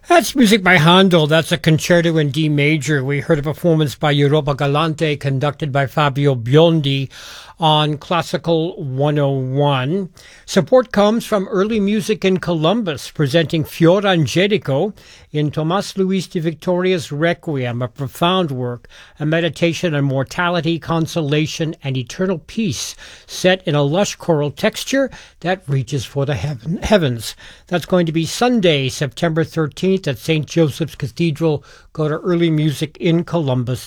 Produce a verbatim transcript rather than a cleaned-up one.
That's music by Handel. That's a concerto in D major. We heard a performance by Europa Galante conducted by Fabio Biondi on Classical one oh one. Support comes from Early Music in Columbus, presenting Fior Angelico in Tomas Luis de Victoria's Requiem, a profound work, a meditation on mortality, consolation, and eternal peace, set in a lush choral texture that reaches for the heaven, heavens. That's going to be Sunday, September thirteenth at Saint Joseph's Cathedral. Go to early music in columbus